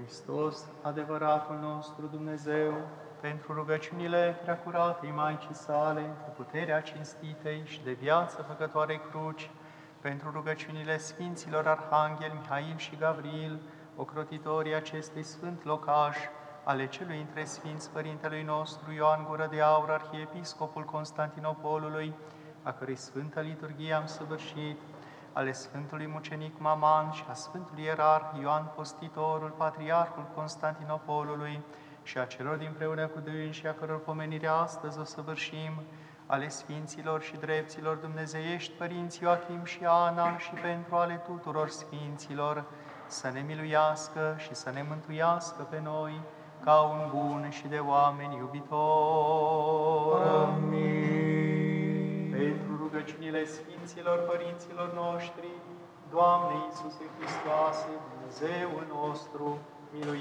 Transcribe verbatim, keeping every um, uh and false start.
Hristos, adevăratul nostru Dumnezeu, pentru rugăciunile preacuratei Maicii sale, cu puterea cinstitei și de viață făcătoarei cruci, pentru rugăciunile Sfinților Arhanghel Mihail și Gavril, ocrotitorii acestui sfânt locaș, ale celui între Sfinți Părintelui nostru Ioan Gură de Aur, Arhiepiscopul Constantinopolului, a cărei sfântă liturghie am săvârșit, ale Sfântului Mucenic Maman și a Sfântului Ierarh Ioan Postitorul, Patriarhul Constantinopolului, și a celor dinpreună cu dânsi, a căror pomenire astăzi o săvârșim, ale Sfinților și Drepților dumnezeiești, Părinți Ioachim și Ana, și pentru ale tuturor Sfinților, să ne miluiască și să ne mântuiască pe noi, ca un bun și de oameni iubitor. Amin. Pentru rugăciunile Sfinților Părinților noștri, Doamne Iisuse Hristoase, Dumnezeul nostru, miluiește!